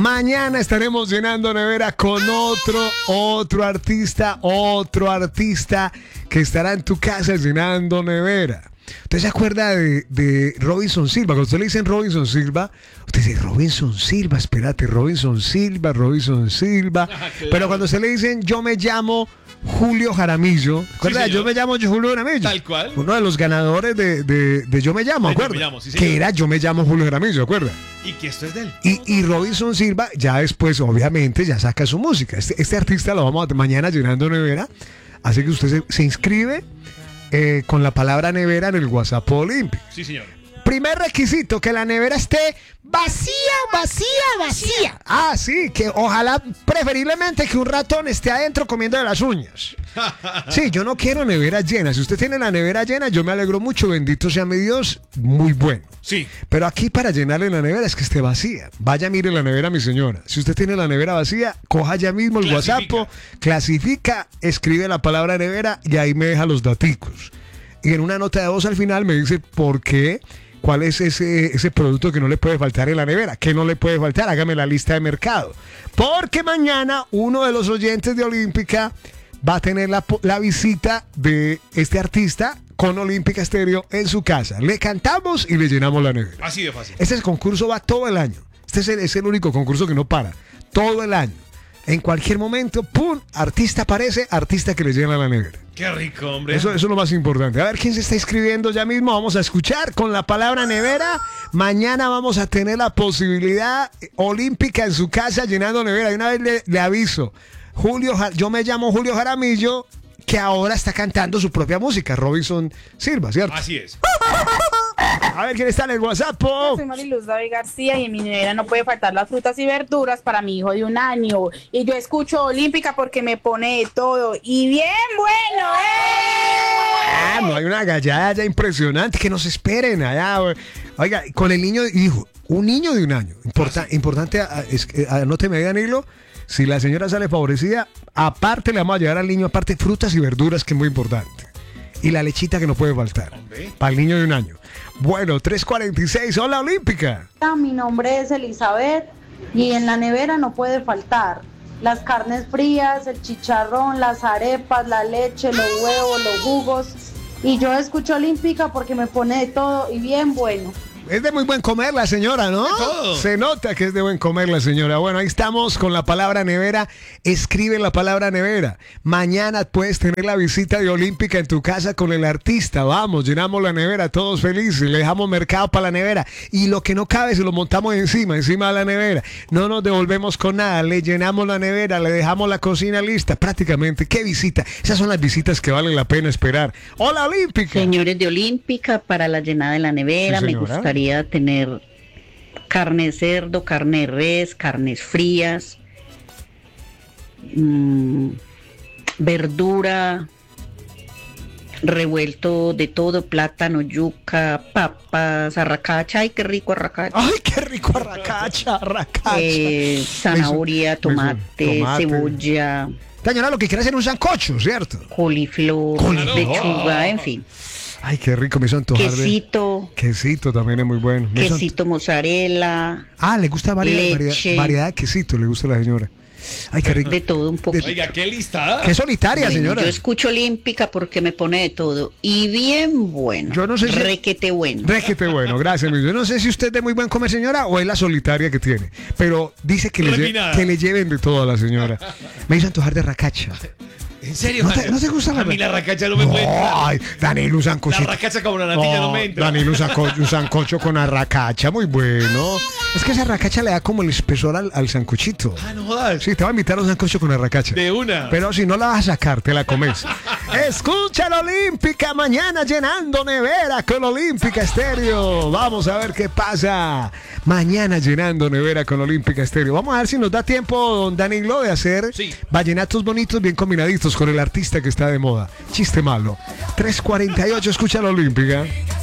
Mañana estaremos llenando nevera con otro artista que estará en tu casa llenando nevera. ¿Usted se acuerda de Robinson Silva? Cuando usted le dicen Robinson Silva, usted dice Robinson Silva, espérate, Robinson Silva. Pero cuando usted le dicen yo me llamo Julio Jaramillo, ¿recuerda? Sí, yo me llamo Julio Jaramillo. Tal cual. Uno de los ganadores de Yo me llamo, ¿acuerda? Yo me llamo, sí, señor. Que era Yo me llamo Julio Jaramillo, ¿acuerda? Y que esto es de él. Y Robinson Silva ya después, obviamente, ya saca su música. Este artista lo vamos a mañana llenando nevera. Así que usted se inscribe con la palabra nevera en el WhatsApp Olímpico. Sí, señor. Primer requisito, que la nevera esté vacía. Ah, sí, que ojalá preferiblemente que un ratón esté adentro comiendo de las uñas. Sí, yo no quiero nevera llena. Si usted tiene la nevera llena, yo me alegro mucho, bendito sea mi Dios, muy bueno. Sí. Pero aquí para llenarle la nevera es que esté vacía. Vaya, mire la nevera, mi señora. Si usted tiene la nevera vacía, coja ya mismo el WhatsApp, clasifica, escribe la palabra nevera y ahí me deja los daticos. Y en una nota de voz al final me dice por qué, cuál es ese producto que no le puede faltar en la nevera. ¿Qué no le puede faltar? Hágame la lista de mercado. Porque mañana uno de los oyentes de Olímpica va a tener la visita de este artista con Olímpica Estéreo en su casa. Le cantamos y le llenamos la nevera. Así de fácil. Este concurso va todo el año. Este es el único concurso que no para. Todo el año. En cualquier momento, ¡pum! Artista aparece, artista que le llena la nevera. Qué rico, hombre. Eso es lo más importante. A ver quién se está inscribiendo ya mismo. Vamos a escuchar con la palabra nevera. Mañana vamos a tener la posibilidad olímpica en su casa llenando nevera. Y una vez le aviso, yo me llamo Julio Jaramillo, que ahora está cantando su propia música, Robinson Silva, ¿cierto? Así es. A ver quién está en el WhatsApp. Soy Mariluz David García y en mi nevera no puede faltar las frutas y verduras para mi hijo de 1 año. Y yo escucho Olímpica porque me pone de todo. Y bien bueno, Ah, no hay una gallada ya impresionante, que nos esperen allá. Oiga, con el niño, hijo, un niño de 1 año. Importante, anóteme ahí, Danilo. Si la señora sale favorecida, aparte le vamos a llevar al niño, aparte frutas y verduras, que es muy importante. Y la lechita que no puede faltar. Para el niño de 1 año. Bueno, 3:46, hola Olímpica. Mi nombre es Elizabeth y en la nevera no puede faltar las carnes frías, el chicharrón, las arepas, la leche, los huevos, los jugos. Y yo escucho Olímpica porque me pone de todo y bien bueno. Es de muy buen comer la señora, ¿no? Todo. Se nota que es de buen comer la señora. Bueno, ahí estamos con la palabra nevera. Escribe la palabra nevera. Mañana puedes tener la visita de Olímpica en tu casa con el artista. Vamos, llenamos la nevera, todos felices. Le dejamos mercado para la nevera. Y lo que no cabe se lo montamos encima de la nevera. No nos devolvemos con nada. Le llenamos la nevera, le dejamos la cocina lista. Prácticamente, ¿qué visita? Esas son las visitas que valen la pena esperar. ¡Hola, Olímpica! Señores de Olímpica, para la llenada de la nevera, Sí, me señora. gustaría tener carne de cerdo, carne de res, carnes frías, verdura, revuelto de todo, plátano, yuca, papas, arracacha. ¡Ay, qué rico arracacha! ¡Ay, qué rico arracacha! Zanahoria, tomate, cebolla, Señora, lo que quiere hacer es un sancocho, ¿cierto? coliflor, lechuga, en fin. Ay, qué rico, me hizo antojar. Quesito. Quesito también es muy bueno. Quesito mozzarella. Le gusta leche. variedad de quesito, le gusta a la señora. Ay, qué rico. De todo un poquito. Oiga, qué lista. Qué solitaria, Bueno, señora. yo escucho Olímpica porque me pone de todo. Y bien bueno. Yo no sé si- Requete bueno. Requete bueno, gracias, Luis. Yo no sé si usted es de muy buen comer, señora, o es la solitaria que tiene. Pero dice que Refinada. que le lleven de todo a la señora. Me hizo antojar de racacha. ¿En serio? ¿No te gusta la A mí la racacha no me puede entrar. Ay, Danilo, un La sancochito. racacha como una natilla no me entra. Danilo, un sancocho con arracacha, muy bueno. Es que esa arracacha le da como el espesor al sancochito. No jodas. Sí, te voy a invitar a un sancocho con arracacha. De una. Pero si no la vas a sacar, te la comes. Escucha la Olímpica mañana llenando nevera con Olímpica Estéreo. Vamos a ver qué pasa. Mañana llenando nevera con Olímpica Estéreo. Vamos a ver si nos da tiempo, don Danilo, de hacer vallenatos bonitos, bien combinaditos con el artista que está de moda. Chiste malo. 3:48, escucha la Olímpica.